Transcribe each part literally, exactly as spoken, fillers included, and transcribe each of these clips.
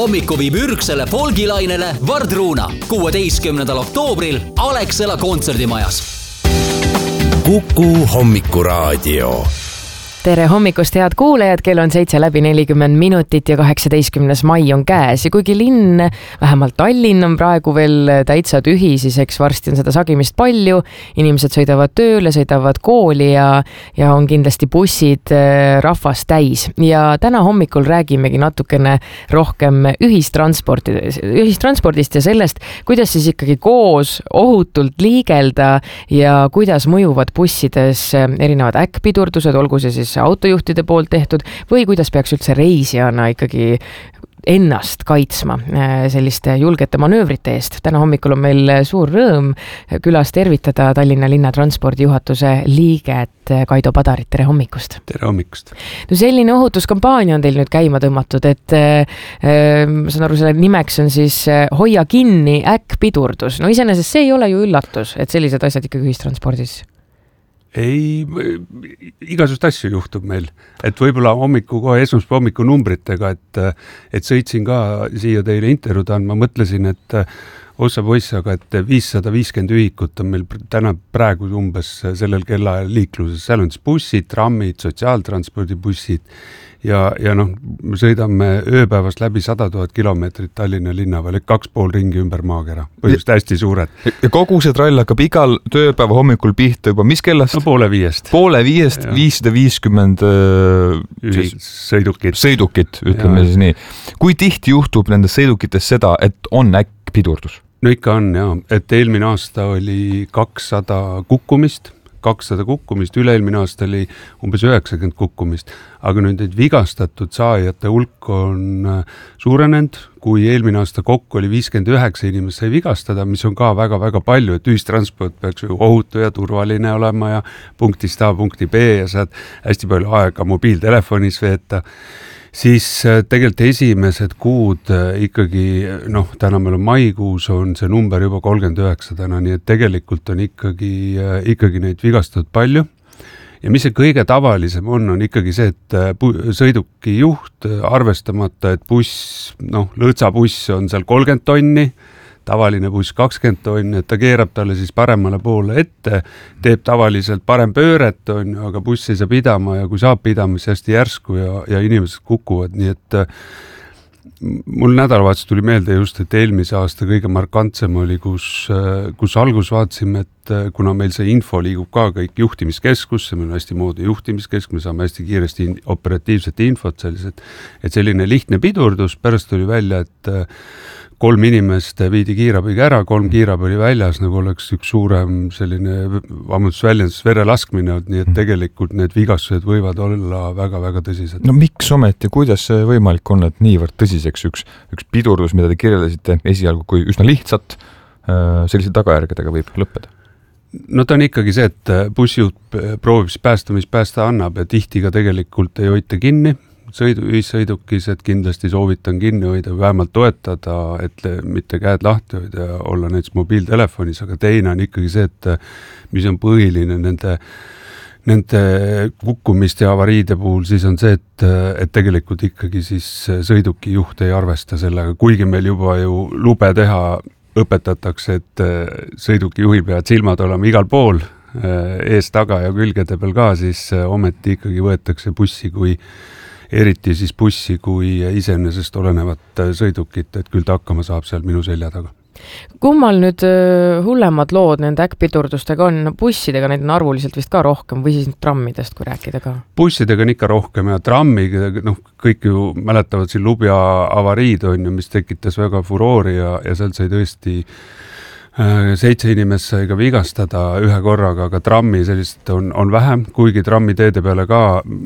Hommiku viib ürgsele folgilainele Vardruuna kuueteistkümnendal oktoobril Alexela kontserdimajas. Kuku Hommikuraadio. Tere hommikust, head kuulajad, kell on seitse läbi nelikümmend minutit ja kaheksateistkümnes mai on käes ja kuigi linn, vähemalt Tallinn on praegu veel täitsa tühi, siis eks varsti on seda sagimist palju, inimesed sõidavad tööle, sõidavad kooli ja, ja on kindlasti bussid rahvast täis ja täna hommikul räägimegi natukene rohkem ühistransporti, ühistranspordist ja sellest, kuidas siis ikkagi koos ohutult liigelda ja kuidas mõjuvad bussides erinevad äkkpidurdused, olgu see siis autojuhtide poolt tehtud või kuidas peaks üldse reisijana ikkagi ennast kaitsma selliste julgete manöövrite eest. Täna hommikul on meil suur rõõm külas tervitada Tallinna linnatranspordi juhatuse liiget Kaido Padarit. Tere hommikust. Tere hommikust. No selline ohutuskampaania on teil nüüd käima tõmmatud, et äh, ma saan aru, selle nimeks on siis Hoia kinni äkkpidurdus. No iseenesest see ei ole ju üllatus, et sellised asjad ikkagi ühistranspordis. Ei, igasugust asju juhtub meil, et võib-olla hommiku kohe esmaspäeva hommiku numbritega, et, et sõitsin ka siia teile intervjuud andma, mõtlesin, et ossa poiss, aga et viissada viiskümmend ühikut on meil täna praegu umbes sellel kellaajal liikluses, seal on siis bussid, trammid, sotsiaaltranspordibussid ja, ja noh, me sõidame ööpäevast läbi sada tuhat kilomeetrit Tallinna linna veel, kaks pool ringi ümber maakera, põhjust hästi suured. Ja kogu see trall hakkab igal tööpäeva hommikul pihta juba, mis kellast? No poole viiest. Poole viiest, viissada viiskümmend sõidukit. sõidukit, ütleme ja. Siis nii. Kui tihti juhtub nendes sõidukites seda, et on äkkpidurdus? No ikka on, jah, et eelmine aasta oli kakssada kukkumist, kakssada kukkumist, üle-eelmine aasta oli umbes üheksakümmend kukkumist, aga nüüd neid vigastatud saajate hulk on suurenenud, kui eelmine aasta kokku oli viiskümmend üheksa inimest sai vigastada, mis on ka väga-väga palju, et ühistransport peaks ju ohutu ja turvaline olema ja punktist A punkti B ja saad hästi palju aega mobiiltelefonis veeta. Siis tegelikult esimesed kuud ikkagi, noh, täna meil on maikuus, on see number juba kolmkümmend üheksa täna, nii et tegelikult on ikkagi, ikkagi neid vigastatud palju. Ja mis see kõige tavalisem on, on ikkagi see, et sõiduki juht arvestamata, et buss, noh, lõõtsabuss on seal kolmkümmend tonni, tavaline buss kakskümmend tonni, et ta keerab talle siis paremale poole ette, teeb tavaliselt parem pööret, on, aga buss ei saa pidama ja kui saab pidama, siis hästi järsku ja, ja inimesed kukuvad, nii et mul nädalavahetus tuli meelde just, et eelmise aasta kõige markantsem oli, kus, kus algus vaatasime, et kuna meil see info liigub ka kõik juhtimiskeskusse, meil on hästi moodi juhtimiskeskus, me saame hästi kiiresti in, operatiivset infot sellised, et selline lihtne pidurdus, pärast tuli välja, et kolm inimest viidi kiirabiga ära, kolm kiirabi oli väljas, nagu oleks üks suurem selline vabandusväljendus verelaskmine, nii et tegelikult need vigastused võivad olla väga-väga tõsised. No miks ometi, kuidas see võimalik on, et niivõrd tõsiseks üks, üks pidurdus, mida te kirjeldasite esialgu, kui üsna lihtsalt sellise tagajärgedega võib lõppeda? No ta on ikkagi see, et bussijuht proovib päästa, mis päästa annab ja tihti ka tegelikult ei hoita kinni, sõidu, ühissõidukis, et kindlasti soovitan kinni hoida, vähemalt toetada, et mitte käed lahti hoida ja olla näiteks mobiiltelefonis, aga teine on ikkagi see, et mis on põhiline nende, nende kukkumiste ja avariide puhul, siis on see, et, et tegelikult ikkagi siis sõiduki juht ei arvesta sellega, kuigi meil juba ju lube teha õpetatakse, et sõiduki juhi peavad silmad olema igal pool, ees, taga ja külgede peal ka, siis ometi ikkagi võetakse bussi kui eriti siis bussi kui iseenesest olenevat sõidukit, et küll ta hakkama saab seal minu selja taga. Kummal nüüd hullemad lood nende äkkpidurdustega on? Bussidega neid on arvuliselt vist ka rohkem või siis trammidest, kui rääkida ka? Bussidega on ikka rohkem ja trammiga, noh, kõik ju mäletavad siin Lubja avariid on ju, mis tekitas väga furoori ja, ja seal sai tõesti seitse inimest sai ka vigastada ühe korraga, aga trammi sellist on, on vähem, kuigi trammi teede peale ka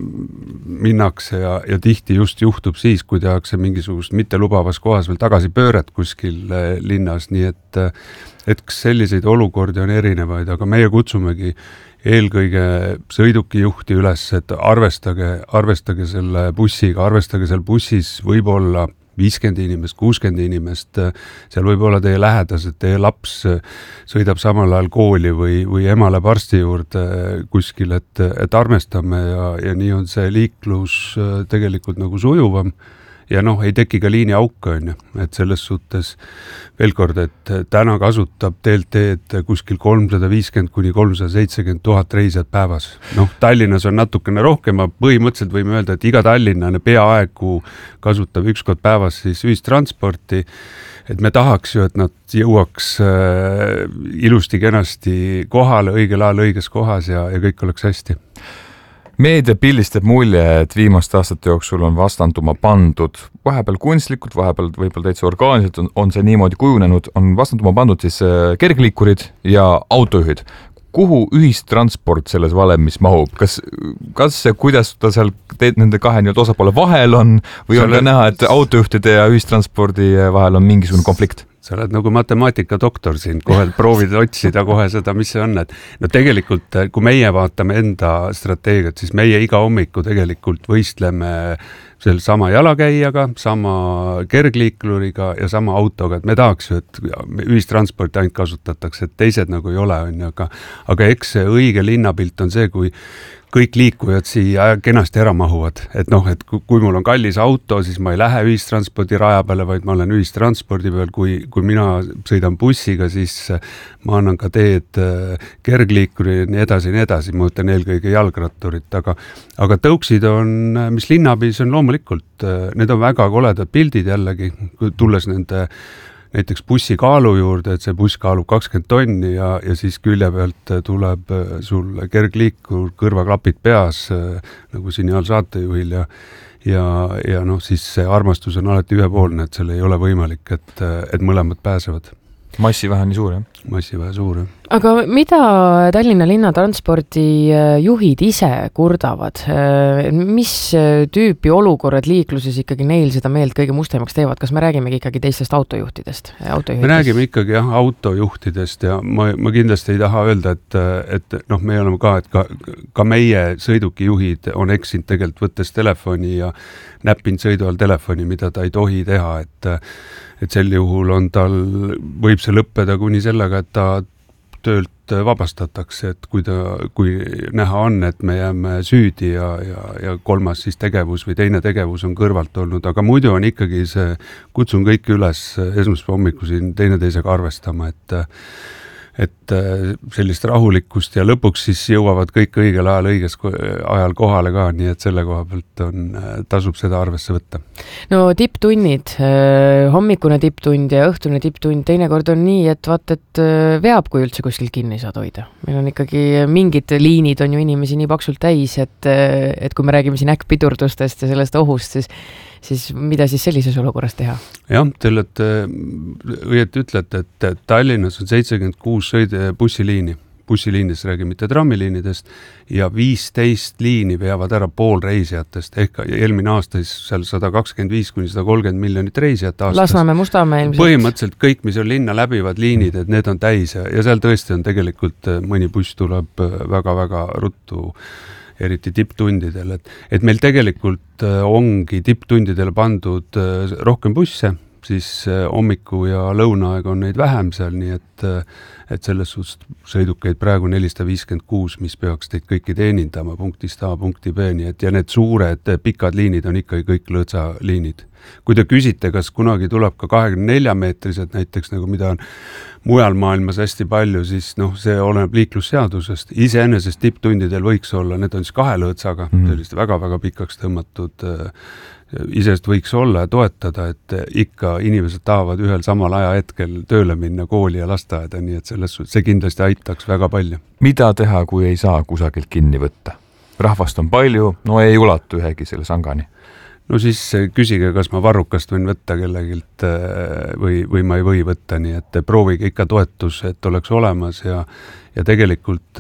minnakse ja, ja tihti just juhtub siis, kui tehakse mingisugust mittelubavas kohas veel tagasi pööret kuskil linnas, nii et, et selliseid olukordi on erinevaid, aga meie kutsumegi eelkõige sõidukijuhti üles, et arvestage, arvestage selle bussiga, arvestage seal bussis võib-olla viiskümmend inimest, kuuskümmend inimest, seal võib olla teie lähedased, teie laps sõidab samal ajal kooli või, või ema läheb arsti juurde kuskil, et, et armestame ja, ja nii on see liiklus tegelikult nagu sujuvam ja noh, ei teki ka liini auke, on ju, et selles suhtes veel kord, et täna kasutab D L T-d kuskil kolmsada viiskümmend kuni kolmsada seitsekümmend tuhat reisijat päevas. Noh, Tallinnas on natukene rohkem, põhimõtteliselt võime öelda, et iga tallinnane peaaegu kasutab üks kord päevas siis ühistransporti, et me tahaks ju, et nad jõuaks äh, ilusti kenasti kohale, õigel ajal õiges kohas ja, ja kõik oleks hästi. Meedia pildistab mulje, et viimaste aastate jooksul on vastanduma pandud vahepeal kunstlikult, vahepeal võib-olla täitsa orgaaniliselt on, on see niimoodi kujunenud, on vastanduma pandud siis kergliikurid ja autojuhid. Kuhu ühistransport selles valemis mahub? Kas, kas see, kuidas ta seal teed, nende kahe nii osapoole vahel on või on ka näha, et autojuhtide ja ühistranspordi vahel on mingisugune konflikt? Sa oled nagu matemaatika doktor siin, kohe proovid otsida kohe seda, mis see on, et no tegelikult, kui meie vaatame enda strateegiat, siis meie iga hommiku tegelikult võistleme selle sama jalakäijaga, sama kergliikluriga ja sama autoga, et me tahaks ju, et ühistransporti ainult kasutatakse, et teised nagu ei ole, on ju, aga, aga eks see õige linnapilt on see, kui kõik liikujad siia kenasti ära mahuvad, et noh, et kui mul on kallis auto, siis ma ei lähe ühistranspordi raja peale, vaid ma olen ühistranspordi peal, kui, kui mina sõidan bussiga, siis ma annan ka teed kergliikuri ja nii edasi, nii edasi, ma mõtlen eelkõige jalgratturit, aga, aga tõuksid on, mis linnapis on loomulikult, need on väga koledad pildid jällegi, tulles nende näiteks bussi kaalu juurde, et see buss kaalub kakskümmend tonni ja, ja siis külje pealt tuleb sul kergliikur, kõrvaklapid peas, nagu signaal saatejuhil ja, ja, ja noh, siis see armastus on alati ühepoolne, et seal ei ole võimalik, et, et mõlemad pääsevad. Massivähe nii suur, jah? Massivähe suur, jah. Aga mida Tallinna linnatranspordi juhid ise kurdavad? Mis tüüpi olukorrad liikluses ikkagi neil seda meelt kõige mustemaks teevad? Kas me räägimegi ikkagi teistest autojuhtidest? autojuhtidest? Me räägime ikkagi jah, autojuhtidest ja ma, ma kindlasti ei taha öelda, et, et noh, me oleme ka, et ka, ka meie sõidukijuhid on eksinud tegelikult võttes telefoni ja näppinud sõidu all telefoni, mida ta ei tohi teha, et et sel juhul on tal, võib see lõppeda kuni sellega, et ta töölt vabastatakse, et kui ta, kui näha on, et me jääme süüdi ja, ja, ja kolmas siis tegevus või teine tegevus on kõrvalt olnud, aga muidu on ikkagi see, kutsun kõiki üles esmaspäeva hommiku siin teineteisega arvestama, et et sellist rahulikkust ja lõpuks siis jõuavad kõik õigel ajal õiges ajal kohale ka, nii et selle koha pealt on, tasub seda arvesse võtta. No tipptunnid, hommikune tipptund ja õhtune tipptund, teinekord on nii, et vaat, et veab, kui üldse kuskil kinni saad hoida. Meil on ikkagi mingid liinid on ju inimesi nii paksult täis, et, et kui me räägime siin äkkpidurdustest ja sellest ohust, siis siis mida siis sellises olukorras teha? Jah, te olete õieti ütlete, et Tallinnas on seitsekümmend kuus sõide bussiliini, bussiliinidest räägime, mitte trammiliinidest, ja viisteist liini veavad ära pool reisijatest, ehk eelmine aasta siis seal sada kakskümmend viis kuni sada kolmkümmend miljonit reisijat aastas. Lasnamäe, Mustamäe ilmselt. Põhimõtteliselt kõik, mis on linna läbivad liinid, et need on täis ja, ja seal tõesti on tegelikult mõni buss tuleb väga-väga ruttu, eriti tipptundidel, et, et meil tegelikult ongi tipptundidele pandud rohkem busse, siis hommiku ja lõunaaeg on neid vähem seal, nii et, et selles suhtes sõidukeid praegu nelisada viiskümmend kuus, mis peaks teid kõiki teenindama punktist A, punkti B, nii et ja need suured pikad liinid on ikkagi kõik lõõtsaliinid. Kui te küsite, kas kunagi tuleb ka kahekümne nelja meetrised näiteks, nagu mida on mujal maailmas hästi palju, siis noh, see oleneb liiklusseadusest. Iseenesest tipptundidel võiks olla, need on siis kahe lõõtsaga, mm. sellist väga-väga pikaks tõmmatud, isest võiks olla ja toetada, et ikka inimesed tahavad ühel samal aja hetkel tööle minna kooli ja lasteaeda, nii et selles suhtes see kindlasti aitaks väga palju. Mida teha, kui ei saa kusagilt kinni võtta? Rahvast on palju, no ei ulatu ühegi selle sangani. No siis küsige, kas ma varrukast võin võtta kellegilt või, või ma ei või võtta, nii et proovige ikka toetus, et oleks olemas ja, ja tegelikult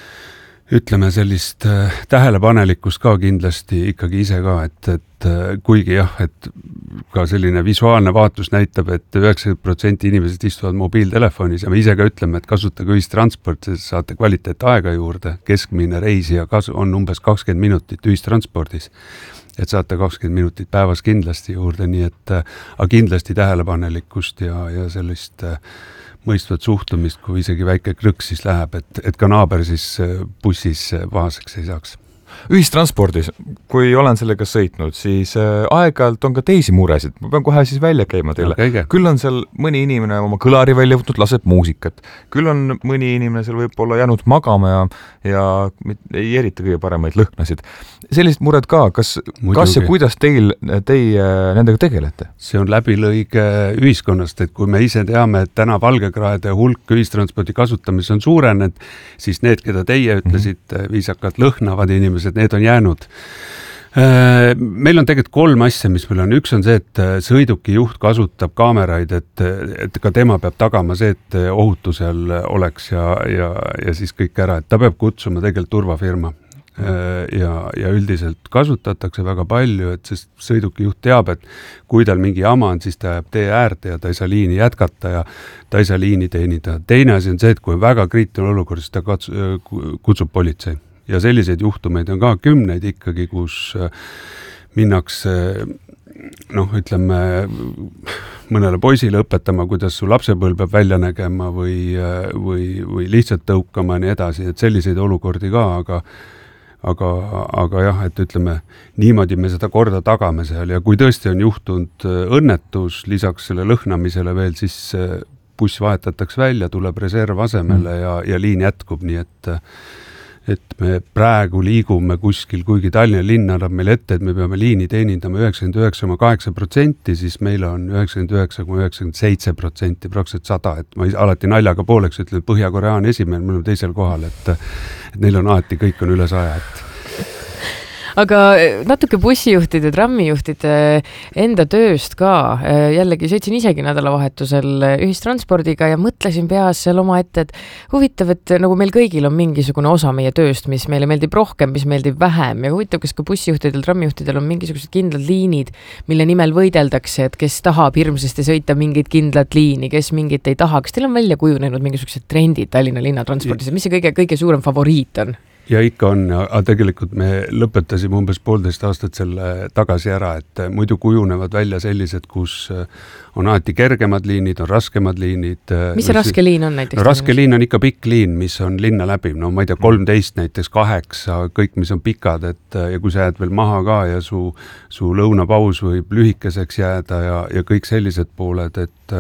ütleme sellist tähelepanelikkust ka kindlasti ikkagi ise ka, et, et kuigi jah, et ka selline visuaalne vaatus näitab, et üheksakümmend protsenti inimesed istuvad mobiiltelefonis ja me ise ka ütleme, et kasutage ühistransport, siis saate kvaliteet aega juurde, keskmine reisija on umbes kakskümmend minutit ühistranspordis. Et saate kakskümmend minutit päevas kindlasti juurde, nii et aga kindlasti tähelepanelikkust ja, ja sellist mõistvat suhtumist, kui isegi väike krõks siis läheb, et, et ka naaber siis bussis pahaseks ei saaks. Ühistranspordis, kui olen sellega sõitnud, siis aeg-ajalt on ka teisi muresid. Ma pean kohe siis välja käima teile. No, küll on seal mõni inimene oma kõlari välja võtnud, laseb muusikat. Küll on mõni inimene seal võib olla jäänud magama ja, ja ei erita kõige paremaid lõhnasid. Sellised mured ka, kas, kas ja kuidas teil, teie nendega tegelete? See on läbilõige ühiskonnast, et kui me ise teame, et täna valgekraede hulk ühistranspordi kasutamis on suurenenud, siis need, keda teie ütlesid, mm-hmm. viisakalt lõhnavad inimesed, need on jäänud. Meil on tegelikult kolm asja, mis meil on. Üks on see, et sõiduki juht kasutab kaameraid, et, et ka tema peab tagama see, et ohutu seal oleks ja, ja, ja siis kõik ära, et ta peab kutsuma tegelikult turvafirma. Ja, ja üldiselt kasutatakse väga palju, et sest sõiduki juht teab, et kui tal mingi jama on, siis ta jääb tee äärde ja ta ei saa liini jätkata ja ta ei saa liini teenida. Teine asi on see, et kui on väga kriitiline olukord, siis ta kutsub politsei. Ja selliseid juhtumeid on ka kümneid ikkagi, kus minnakse, noh, ütleme, mõnele poisile õpetama, kuidas su lapsepõlv peab välja nägema või, või, või lihtsalt tõukama ja nii edasi, et selliseid olukordi ka, aga aga, aga jah, et ütleme, niimoodi me seda korda tagame seal ja kui tõesti on juhtunud õnnetus, lisaks selle lõhnamisele veel, siis buss vahetatakse välja, tuleb reserv asemele ja, ja liin jätkub, nii et et me praegu liigume kuskil, kuigi Tallinna linn annab meil ette, et me peame liini teenindama üheksakümmend üheksa koma kaheksa protsenti, siis meil on üheksakümmend üheksa koma üheksakümmend seitse protsenti, praktiliselt sada, et ma alati naljaga pooleks ütlen, et Põhja-Korea on esimene, me oleme teisel kohal, et, et neil on alati, kõik on üle saja, et aga natuke bussijuhtide, trammijuhtide enda tööst ka. Jällegi sõitsin isegi nädalavahetusel ühistranspordiga ja mõtlesin peas seal oma ette, et huvitav, et nagu meil kõigil on mingisugune osa meie tööst, mis meile meeldib rohkem, mis meeldib vähem ja huvitav, kas ka bussijuhtidel, trammijuhtidel on mingisugused kindlad liinid, mille nimel võideldakse, et kes tahab hirmsasti sõita mingit kindlat liini, kes mingit ei taha. Kas teil on välja kujunenud mingisugused trendid Tallinna linnatranspordis, mis see kõige, kõige suurem favoriit on? Ja ikka on, aga tegelikult me lõpetasime umbes poolteist aastat selle tagasi ära, et muidu kujunevad välja sellised, kus on alati kergemad liinid, on raskemad liinid. Mis see raske liin on näiteks? No, raske liin on ikka pikk liin, mis on linna läbiv. No ma ei tea, kolmteist näiteks, kaheksa, kõik, mis on pikad, et ja kui sa jääd veel maha ka ja su, su lõunapaus võib lühikeseks jääda ja, ja kõik sellised pooled, et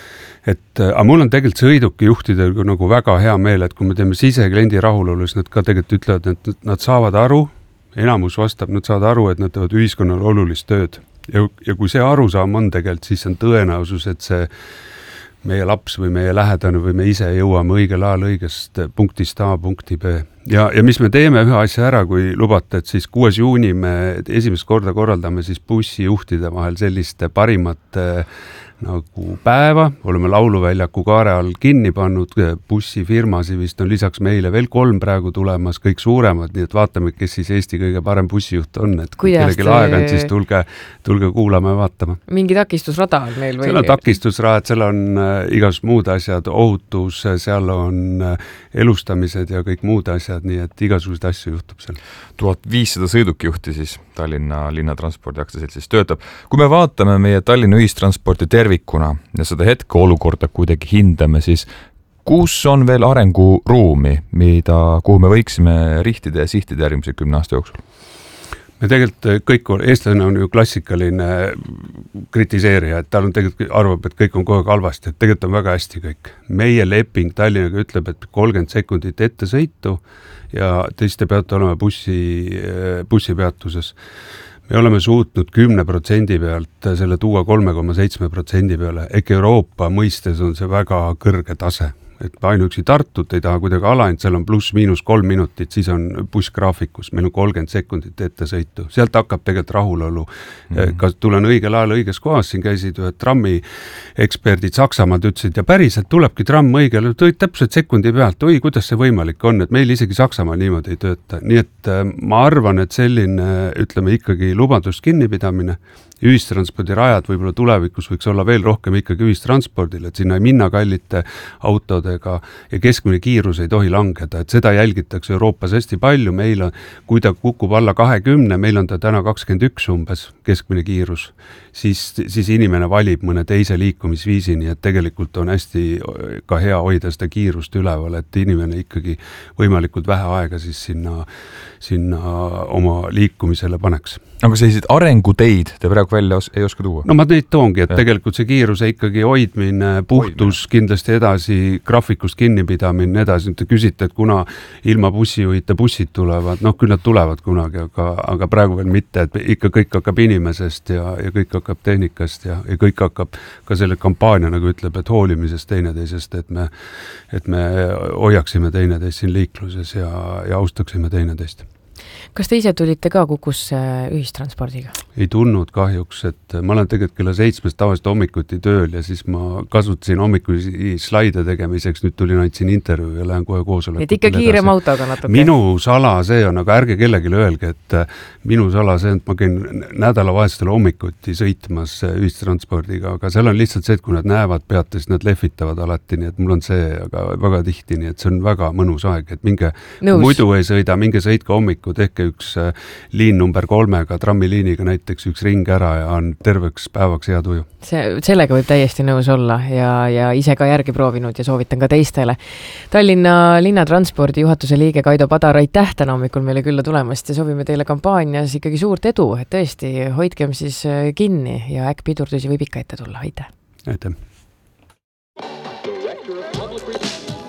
et aga mul on tegelikult sõidukijuhtidel nagu väga hea meel, et kui me teeme sisekliendi rahulolu, siis nad ka tegelikult ütlevad, et nad saavad aru, enamus vastab, nad saavad aru, et nad teevad ühiskonnal olulist tööd. Ja, ja kui see arusaam on tegelikult, siis on tõenäosus, et see meie laps või meie lähedane või me ise jõuame õigel ajal õigest punktist A punkti B. Ja, ja mis me teeme ühe asja ära, kui lubate, et siis kuues juuni me esimest korda korraldame siis bussijuhtide vahel selliste parimate nagu päeva, oleme lauluväljaku kaare all kinni pannud, bussifirmasi vist on lisaks meile veel kolm praegu tulemas, kõik suuremad, nii et vaatame, kes siis Eesti kõige parem bussijuht on, et kui kellegi aega on, siis tulge, tulge kuulama ja vaatama. Mingi takistusrada on meil või? Seal on takistusrad, seal on igasugused muud asjad, ohutus, seal on elustamised ja kõik muud asjad, nii et igasuguseid asju juhtub seal. tuhat viissada sõidukijuhti siis Tallinna linnatranspordi aktsiaseltsis töötab. Kui me vaatame meie Tallinna ühistransporti tervikuna ja seda hetke olukorda kuidagi hindame, siis kus on veel arenguruumi, mida, kuhu me võiksime rihtida ja sihtida järgmise kümne aasta jooksul? Me tegelikult kõik, eestlane on ju klassikaline kritiseerija, et tal on tegelikult arvab, et kõik on kogu aeg halvasti, et tegelikult on väga hästi kõik. Meie leping Tallinnaga ütleb, et kolmkümmend sekundit ette sõitu ja siis te peate olema bussi, bussipeatuses. Me oleme suutnud kümne protsendi pealt selle tuua kolme koma seitse protsendi peale. Ehk Euroopa mõistes on see väga kõrge tase. Et ainuüksi Tartut ei taha kuidagi alaint, seal on pluss miinus kolm minutit, siis on bussgraafikus, meil on kolmkümmend sekundit ette sõitu. Sealt hakkab tegelikult rahulolu. Mm-hmm. Kas tulen õigel ajal õiges kohas, siin käisid ühed trammi eksperdid Saksamaad, ütlesid, ja päriselt tulebki tramm õigel, tõid täpselt sekundi pealt, oi, kuidas see võimalik on, et meil isegi Saksamaa niimoodi ei tööta. Nii et ma arvan, et selline, ütleme ikkagi lubadust kinnipidamine ühistranspordirajad võib-olla tulevikus võiks olla veel rohkem ikkagi ühistranspordil, et sinna ei minna kallite autodega ja keskmine kiirus ei tohi langeda, et seda jälgitakse Euroopas hästi palju, meil on, kui ta kukub alla kahekümne, meil on ta täna kakskümmend üks umbes keskmine kiirus, siis, siis inimene valib mõne teise liikumisviisi, nii et tegelikult on hästi ka hea hoida seda kiirust üleval, et inimene ikkagi võimalikult vähe aega siis sinna, sinna oma liikumisele paneks. Aga selliseid arenguteid te praegu välja os- ei oska tuua? No ma neid toongi, et ja. tegelikult see kiiruse ikkagi hoidmine, puhtus hoidmine. Kindlasti edasi, graafikust kinnipidamine edasi, nüüd te küsite, et kuna ilma bussijuhita bussid tulevad, noh küll nad tulevad kunagi, aga, aga praegu veel mitte, et ikka kõik hakkab inimesest ja, ja kõik hakkab tehnikast ja, ja kõik hakkab ka selle kampaania, nagu ütleb, et hoolimisest teineteisest, et me, et me hoiaksime teineteist siin liikluses ja, ja austaksime teineteist. Kas te ise tulite ka Kukusse ühistranspordiga? Ei tulnud kahjuks, et ma olen tegelikult kella seitsmest tavaliselt hommikuti tööl ja siis ma kasutasin hommikusi slaide tegemiseks, nüüd tulin andsin intervjuu ja lähen kohe koosolekut. Et ikka kiirem autoga natuke? Minu sala see on, aga ärge kellelegi öelge, et minu sala see on, et ma käin nädalavahetustel hommikuti sõitmas ühistranspordiga, aga seal on lihtsalt see, et kui nad näevad peate, siis nad lehvitavad alati, nii et mul on see aga väga tihti, nii et see on väga mõnus aeg, et minge Nõus. Muidu ei sõida, minge sõitke hommikul, tehke üks liin number kolmega, trammiliiniga näiteks üks ring ära ja on terveks päevaks hea tuju. See, sellega võib täiesti nõus olla ja, ja ise ka järgi proovinud ja soovitan ka teistele. Tallinna linnatranspordi juhatuse liige Kaido Padar, aitäh täna hommikul meile külla tulemast ja soovime teile kampaanias ikkagi suurt edu, et tõesti hoidkem siis kinni ja äkk pidurdusi võib ikka ette tulla. Aitäh! Aitäh!